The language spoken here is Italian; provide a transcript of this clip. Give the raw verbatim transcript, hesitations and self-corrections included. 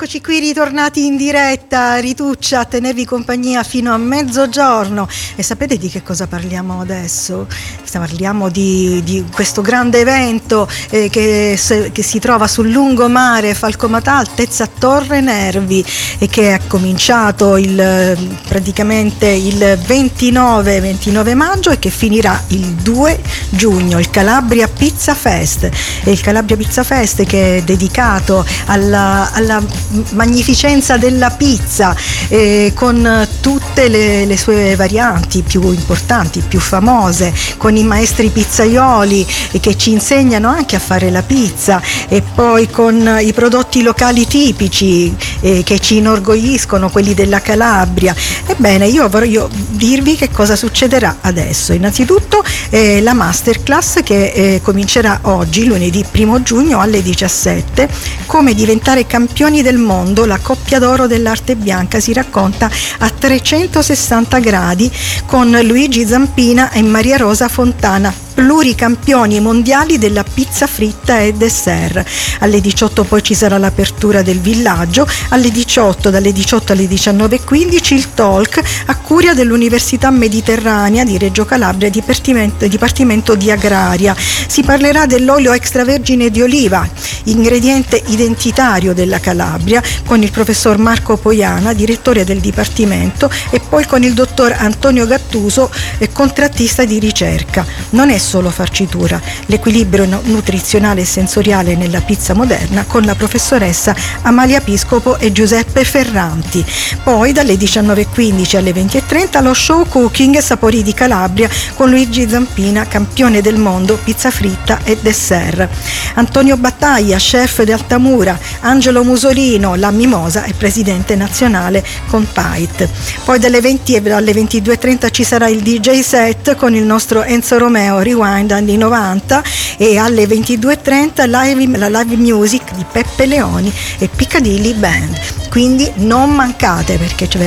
Eccoci qui ritornati in diretta, Rituccia, a tenervi compagnia fino a mezzogiorno. E sapete di che cosa parliamo adesso? Parliamo di, di questo grande evento eh, che, se, che si trova sul lungomare Falcomatà, altezza Torre Nervi, e che è cominciato il, praticamente il ventinove maggio e che finirà il due giugno, il Calabria Pizza Fest. E il Calabria Pizza Fest, che è dedicato alla, alla magnificenza della pizza, eh, con tutte le, le sue varianti più importanti, più famose, con i maestri pizzaioli che ci insegnano anche a fare la pizza, e poi con i prodotti locali tipici eh, che ci inorgogliscono, quelli della Calabria. Ebbene, io voglio dirvi che cosa succederà adesso. Innanzitutto eh, la masterclass che eh, comincerà oggi, lunedì primo giugno alle diciassette, come diventare campioni del mondo, la coppia d'oro dell'arte bianca si racconta a trecentosessanta gradi con Luigi Zampina e Maria Rosa Fontana, pluricampioni mondiali della pizza fritta e dessert. Alle diciotto poi ci sarà l'apertura del villaggio, alle diciotto, dalle diciotto alle diciannove e quindici il talk a cura dell'Università Mediterranea di Reggio Calabria, Dipartimento, Dipartimento di Agraria. Si parlerà dell'olio extravergine di oliva, ingrediente identitario della Calabria, con il professor Marco Poiana, direttore del Dipartimento, e poi con il dottor Antonio Gattuso, contrattista di ricerca. Non è solo farcitura, l'equilibrio nutrizionale e sensoriale nella pizza moderna, con la professoressa Amalia Piscopo e Giuseppe Ferranti. Poi dalle diciannove e quindici alle venti e trenta lo show cooking Sapori di Calabria con Luigi Zampina, campione del mondo pizza fritta e dessert. Antonio Battaglia, chef di Altamura, Angelo Musolino, la Mimosa e presidente nazionale con Pait. Poi dalle venti alle ventidue e trenta ci sarà il D J set con il nostro Enzo Romeo, Rewind anni novanta, e alle ventidue e trenta live, la live music di Peppe Leoni e Piccadilly Band. Quindi non mancate, perché c'è